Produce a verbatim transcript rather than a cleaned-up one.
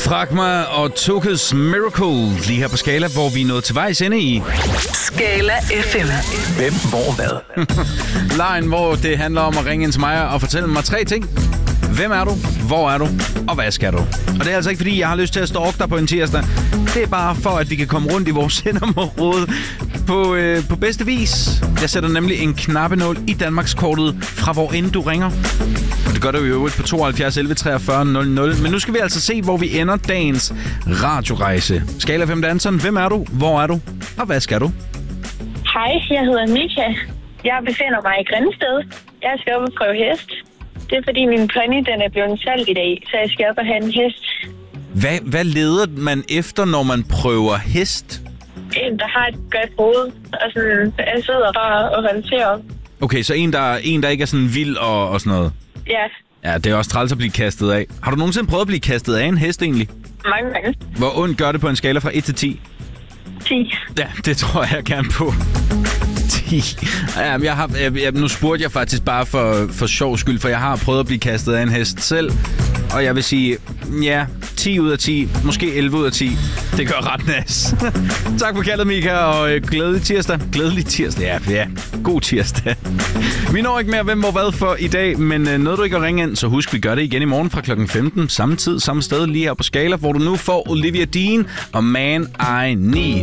Fragma og Tokes Miracle lige her på Skala, hvor vi er nået til vejs ende i Skala F M. Hvem, hvor, hvad? lejen, hvor det handler om at ringe ind til mig og fortælle mig tre ting. Hvem er du? Hvor er du? Og hvad skal du? Og det er altså ikke, fordi jeg har lyst til at stalke dig på en tirsdag. Det er bare for, at vi kan komme rundt i vores sendområde på, øh, på bedste vis. Jeg sætter nemlig en knappenål i Danmarkskortet fra hvor end du ringer. Og det gør du jo øvrigt på tooghalvfjerds elleve treogfyrre nul nul. Men nu skal vi altså se, hvor vi ender dagens radiorejse. Skala fem Danson, hvem er du? Hvor er du? Og hvad skal du? Hej, jeg hedder Mika. Jeg befinder mig i Grindsted. Jeg skal op og prøve hest. Det er fordi min pony den er blevet salgt i dag, så jeg skal op og have en hest. Hvad, hvad leder man efter, når man prøver hest? En, der har et godt hoved, og sådan er sød og rar og håndtere. Okay, så en der, en, der ikke er sådan vild og, og sådan noget? Ja. Ja, det er også træls at blive kastet af. Har du nogensinde prøvet at blive kastet af en hest egentlig? Mange gange. Hvor ondt gør det på en skala fra et til ti? ti. Ja, det tror jeg gerne på. ti. Ja, jeg har, jeg, jeg, nu spurgte jeg faktisk bare for, for sjov skyld, for jeg har prøvet at blive kastet af en hest selv. Og jeg vil sige, ja, ti ud af ti, måske elleve ud af ti. Det gør ret nas. Tak for kaldet, Mika, og øh, glædelig tirsdag. Glædelig tirsdag, ja, ja. God tirsdag. Vi når ikke mere hvem hvor hvad for i dag, men øh, nåede du ikke at ringe ind, så husk, vi gør det igen i morgen fra klokken femten. Samme tid, samme sted, lige her på Skala, hvor du nu får Olivia Dean og Man I Need.